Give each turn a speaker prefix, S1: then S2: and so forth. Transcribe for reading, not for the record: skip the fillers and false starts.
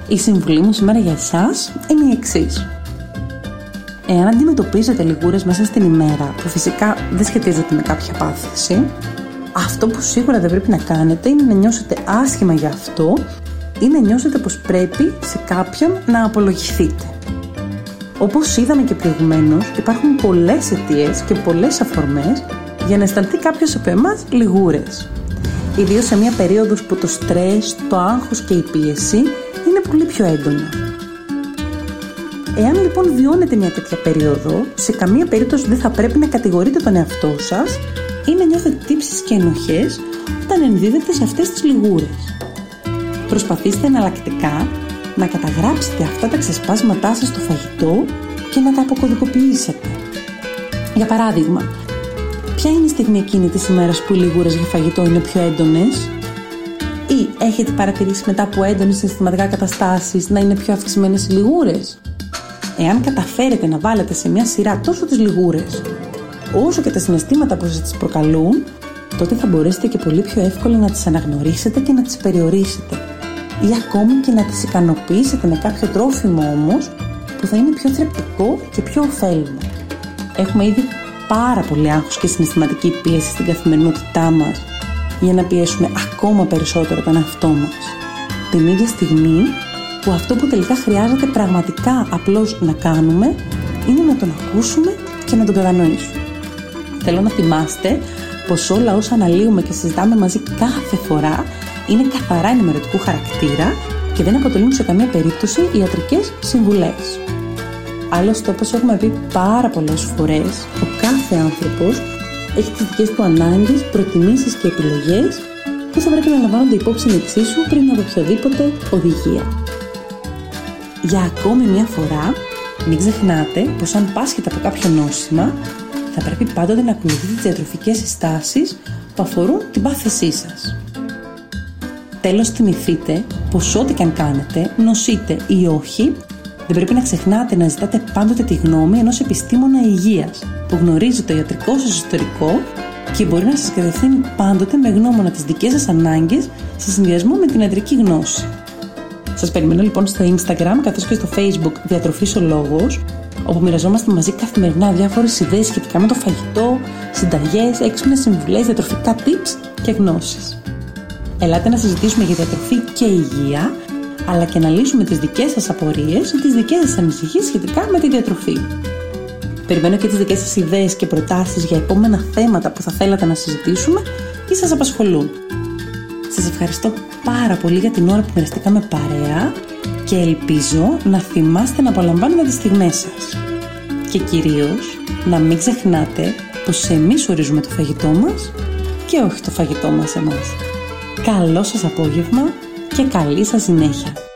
S1: Η συμβουλή μου σήμερα για εσάς είναι η εξής. Εάν αντιμετωπίζετε λιγούρες μέσα στην ημέρα, που φυσικά δεν σχετίζεται με κάποια πάθηση, αυτό που σίγουρα δεν πρέπει να κάνετε είναι να νιώσετε άσχημα για αυτό ή να νιώσετε πως πρέπει σε κάποιον να απολογηθείτε. Όπως είδαμε και προηγουμένως, υπάρχουν πολλές αιτίες και πολλές αφορμές για να αισθανθεί κάποιος από εμάς λιγούρες. Ιδίως σε μια περίοδος που το στρες, το άγχος και η πίεση είναι πολύ πιο έντονα. Εάν λοιπόν βιώνετε μια τέτοια περίοδο, σε καμία περίπτωση δεν θα πρέπει να κατηγορείτε τον εαυτό σας ή να νιώθετε τύψεις και ενοχές όταν ενδίδετε σε αυτές τις λιγούρες. Προσπαθήστε εναλλακτικά να καταγράψετε αυτά τα ξεσπάσματά σας στο φαγητό και να τα αποκωδικοποιήσετε. Για παράδειγμα, ποια είναι η στιγμή εκείνη της ημέρας που οι λιγούρες για φαγητό είναι πιο έντονες? Ή έχετε παρατηρήσει μετά από έντονες συναισθηματικά καταστάσεις να είναι πιο αυξημένες οι λιγούρες? Εάν καταφέρετε να βάλετε σε μια σειρά τόσο τις λιγούρες όσο και τα συναισθήματα που σας τις προκαλούν, τότε θα μπορέσετε και πολύ πιο εύκολα να τις αναγνωρίσετε και να τις περιορίσετε. Ή ακόμη και να τις ικανοποιήσετε με κάποιο τρόφιμο όμως που θα είναι πιο θρεπτικό και πιο ωφέλιμο. Έχουμε ήδη πάρα πολύ άγχος και συναισθηματική πίεση στην καθημερινότητά μας για να πιέσουμε ακόμα περισσότερο τον εαυτό μας. Την ίδια στιγμή που αυτό που τελικά χρειάζεται πραγματικά απλώς να κάνουμε είναι να τον ακούσουμε και να τον κατανοήσουμε. Θέλω να θυμάστε πως όλα όσα αναλύουμε και συζητάμε μαζί κάθε φορά είναι καθαρά ενημερωτικού χαρακτήρα και δεν αποτελούν σε καμία περίπτωση ιατρικές συμβουλές. Άλλωστε, όπως έχουμε πει πάρα πολλές φορές, ο κάθε άνθρωπος έχει τις δικές του ανάγκες, προτιμήσεις και επιλογές που θα πρέπει να λαμβάνονται υπόψη εξίσου πριν από οποιαδήποτε οδηγία. Για ακόμη μια φορά, μην ξεχνάτε πως αν πάσχετε από κάποιο νόσημα, θα πρέπει πάντοτε να ακολουθείτε τις διατροφικές συστάσεις που αφορούν την πάθησή σας. Τέλος, θυμηθείτε πως ό,τι και αν κάνετε, νοσείτε ή όχι, δεν πρέπει να ξεχνάτε να ζητάτε πάντοτε τη γνώμη ενός επιστήμονα υγείας που γνωρίζει το ιατρικό σας ιστορικό και μπορεί να σας κατευθύνει πάντοτε με γνώμονα τις δικές σας ανάγκες σε συνδυασμό με την ιατρική γνώση. Σας περιμένω λοιπόν στο Instagram καθώς και στο Facebook Διατροφής ο Λόγος, όπου μοιραζόμαστε μαζί καθημερινά διάφορες ιδέες σχετικά με το φαγητό, συνταγές, έξυπνες συμβουλές, διατροφικά tips και γνώσεις. Ελάτε να συζητήσουμε για διατροφή και υγεία, αλλά και να λύσουμε τις δικές σας απορίες ή τις δικές σας ανησυχίες σχετικά με τη διατροφή. Περιμένω και τις δικές σας ιδέες και προτάσεις για επόμενα θέματα που θα θέλατε να συζητήσουμε ή σας απασχολούν. Σας ευχαριστώ πάρα πολύ για την ώρα που μοιραστήκαμε παρέα και ελπίζω να θυμάστε να απολαμβάνετε τις στιγμές σας. Και κυρίως να μην ξεχνάτε πως εμείς ορίζουμε το φαγητό μας και όχι το φαγητό μας εμάς. Καλό σας απόγευμα και καλή σας συνέχεια.